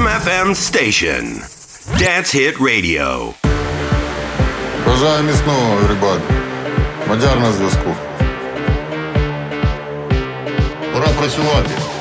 FM station. Dance Hit Radio. Бажаю міцного, everybody. Мадяр на зв'язку. Пора працювати.